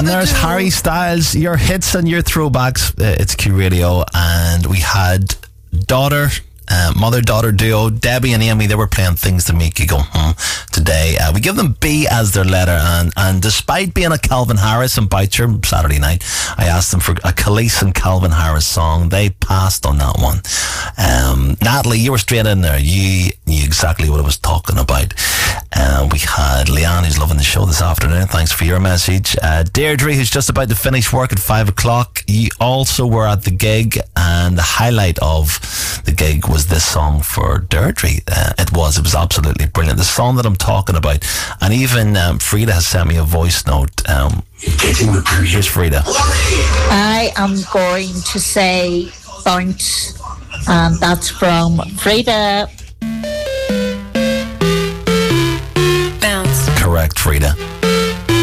there's Harry Styles, your hits and your throwbacks. It's Q Radio, and we had mother-daughter duo, Debbie and Amy. They were playing Things to Make You Go today. We give them B as their letter, and despite being a Calvin Harris and Boucher Saturday night, I asked them for a Khalees and Calvin Harris song. They passed on that one. Natalie, you were straight in there. You knew exactly what I was talking about. We had Leanne, who's loving the show this afternoon. Thanks for your message. Deirdre, who's just about to finish work at 5 o'clock. You also were at the gig, and the highlight of the gig was this song for Deirdre. It was absolutely brilliant. The song that I'm talking about. And even Frida has sent me a voice note. Here's Frida. I am going to say Bounce, and that's from Frida. Bounce. Correct, Frida.